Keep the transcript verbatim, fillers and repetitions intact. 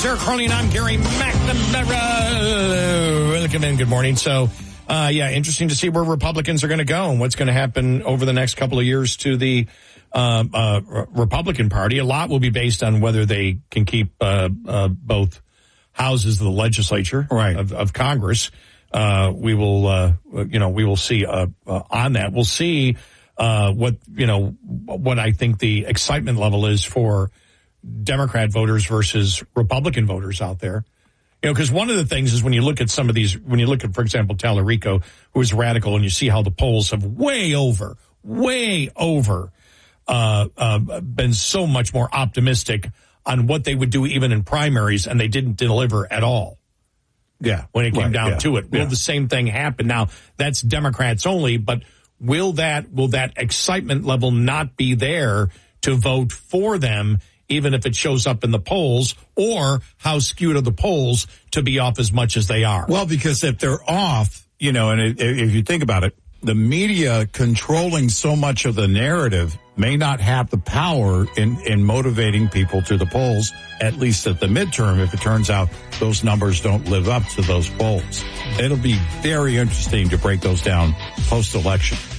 is Eric Carly, and I'm Gary McNamara. Welcome in. Good morning. So, uh, yeah, interesting to see where Republicans are going to go and what's going to happen over the next couple of years to the uh, uh, Republican Party. A lot will be based on whether they can keep uh, uh, both houses of the legislature, right. of, of Congress. Uh, we will, uh, you know, we will see uh, uh, on that. We'll see uh, what, you know, what I think the excitement level is for Democrat voters versus Republican voters out there. You know, because one of the things is when you look at some of these, when you look at, for example, Tallarico, who is radical, and you see how the polls have way over, way over, uh, uh, been so much more optimistic on what they would do even in primaries, and they didn't deliver at all. Yeah. When it came right, down yeah, to it. Will yeah. the same thing happen? Now, that's Democrats only, but will that, will that excitement level not be there to vote for them, even if it shows up in the polls, or how skewed are the polls to be off as much as they are? Well, because if they're off, you know, and if you think about it, the media controlling so much of the narrative may not have the power in, in motivating people to the polls, at least at the midterm, if it turns out those numbers don't live up to those polls. It'll be very interesting to break those down post-election.